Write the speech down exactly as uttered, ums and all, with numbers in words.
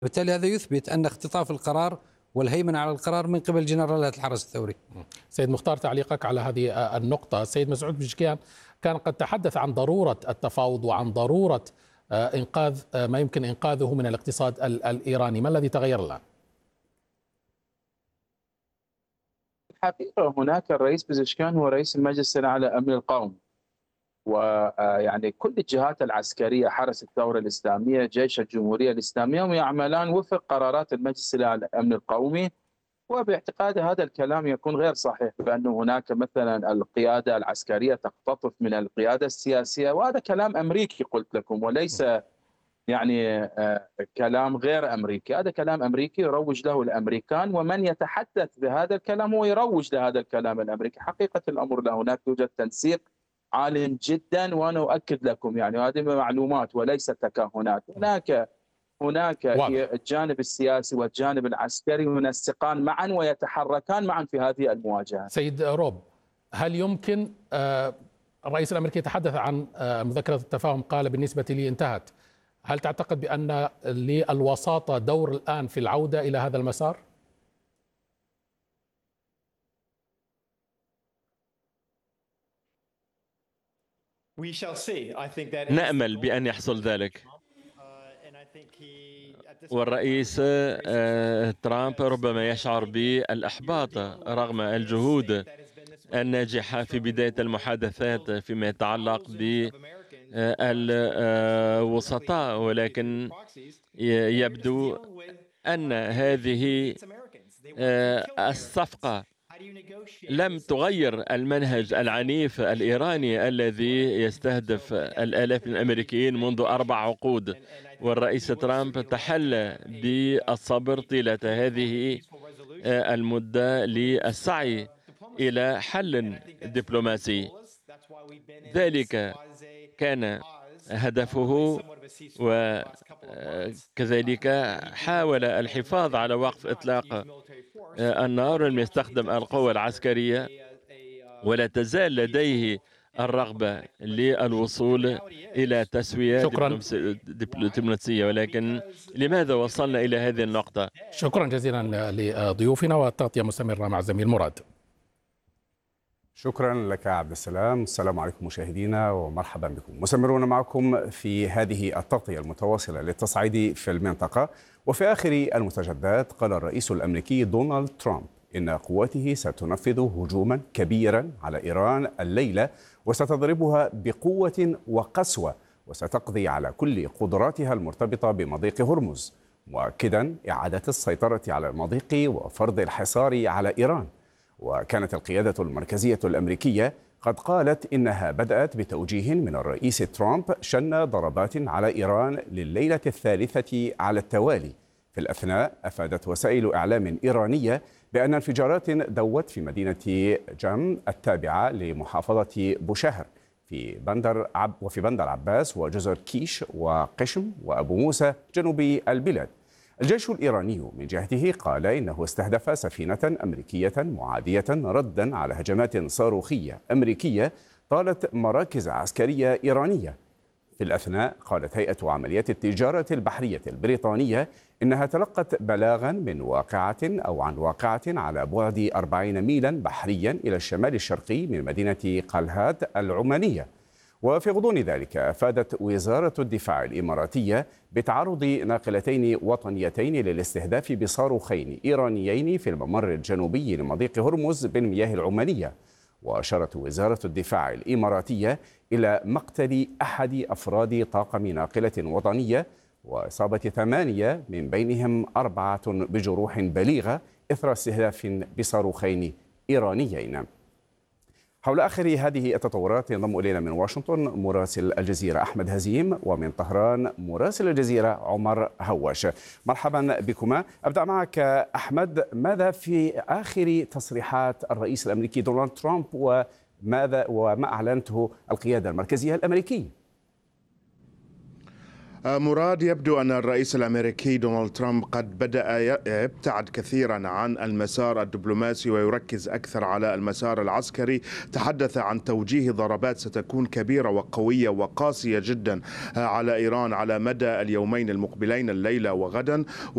وبالتالي هذا يثبت أن اختطاف القرار والهيمنة على القرار من قبل جنرالات الحرس الثوري. سيد مختار، تعليقك على هذه النقطة. السيد مسعود بزكيان كان قد تحدث عن ضرورة التفاوض وعن ضرورة إنقاذ ما يمكن إنقاذه من الاقتصاد الإيراني، ما الذي تغير الآن؟ الحقيقة هناك الرئيس بزشكان هو رئيس المجلس الأعلى للأمن القومي، ويعني كل الجهات العسكرية، حرس الثورة الإسلامية، جيش الجمهورية الإسلامية، هم يعملان وفق قرارات المجلس الأعلى للأمن القومي. وباعتقاد هذا الكلام يكون غير صحيح، بأن هناك مثلا القيادة العسكرية تقتطف من القيادة السياسية، وهذا كلام أمريكي قلت لكم، وليس يعني كلام غير أمريكي. هذا كلام أمريكي يروج له الأمريكان، ومن يتحدث بهذا الكلام هو يروج لهذا الكلام الأمريكي. حقيقة الأمر لا، هناك يوجد تنسيق عال جدا، وأنا أؤكد لكم يعني هذه معلومات وليس تكهنات. هناك هناك واضح. الجانب السياسي والجانب العسكري منسقان معا ويتحركان معا في هذه المواجهة. سيد روب، هل يمكن الرئيس الأمريكي يتحدث عن مذكرة التفاهم، قال بالنسبة لي انتهت، هل تعتقد بأن للوساطة دور الآن في العودة إلى هذا المسار؟ نأمل بأن يحصل ذلك، والرئيس ترامب ربما يشعر بالإحباط رغم الجهود الناجحة في بداية المحادثات فيما يتعلق بالوسطاء، ولكن يبدو أن هذه الصفقة لم تغير المنهج العنيف الإيراني الذي يستهدف الآلاف من الأمريكيين منذ أربع عقود. والرئيس ترامب تحلى بالصبر طيلة هذه المدة للسعي إلى حل دبلوماسي. ذلك كان هدفه، وكذلك حاول الحفاظ على وقف إطلاق النار ولم يستخدم القوة العسكرية، ولا تزال لديه الرغبة للوصول إلى تسوية دبلوماسية. ولكن لماذا وصلنا إلى هذه النقطة؟ شكرا جزيلا لضيوفنا، والتغطية مستمرة مع الزميل مراد. شكرا لك عبد السلام. السلام عليكم مشاهدينا ومرحبا بكم. مستمرون معكم في هذه التغطية المتواصلة للتصعيد في المنطقة. وفي آخر المستجدات قال الرئيس الأمريكي دونالد ترامب إن قواته ستنفذ هجوما كبيرا على إيران الليلة، وستضربها بقوة وقسوة، وستقضي على كل قدراتها المرتبطة بمضيق هرمز، مؤكدا إعادة السيطرة على المضيق وفرض الحصار على إيران. وكانت القيادة المركزية الأمريكية قد قالت إنها بدأت بتوجيه من الرئيس ترامب شن ضربات على إيران لليلة الثالثة على التوالي. في الأثناء أفادت وسائل إعلام إيرانية بأن انفجارات دوت في مدينة جم التابعة لمحافظة بوشهر في بندر عب وفي بندر عباس وجزر كيش وقشم وأبو موسى جنوب البلاد. الجيش الإيراني من جهته قال إنه استهدف سفينة أمريكية معادية ردا على هجمات صاروخية أمريكية طالت مراكز عسكرية إيرانية. في الأثناء قالت هيئة عمليات التجارة البحرية البريطانية إنها تلقت بلاغا من واقعة أو عن واقعة على بعد أربعين ميلا بحريا إلى الشمال الشرقي من مدينة قلهاد العمانية. وفي غضون ذلك أفادت وزارة الدفاع الإماراتية بتعرض ناقلتين وطنيتين للاستهداف بصاروخين إيرانيين في الممر الجنوبي لمضيق هرمز بالمياه العمانية. وأشارت وزارة الدفاع الإماراتية إلى مقتل أحد أفراد طاقم ناقلة وطنية وإصابة ثمانية من بينهم أربعة بجروح بليغة إثر استهداف بصاروخين إيرانيين. حول آخر هذه التطورات ينضم إلينا من واشنطن مراسل الجزيرة أحمد هزيم، ومن طهران مراسل الجزيرة عمر هواش. مرحبا بكما. أبدأ معك أحمد، ماذا في آخر تصريحات الرئيس الأمريكي دونالد ترامب وماذا وما أعلنته القيادة المركزية الأمريكية؟ مراد، يبدو أن الرئيس الأمريكي دونالد ترامب قد بدأ يبتعد كثيرا عن المسار الدبلوماسي ويركز أكثر على المسار العسكري. تحدث عن توجيه ضربات ستكون كبيرة وقوية وقاسية جدا على إيران على مدى اليومين المقبلين الليلة وغدا.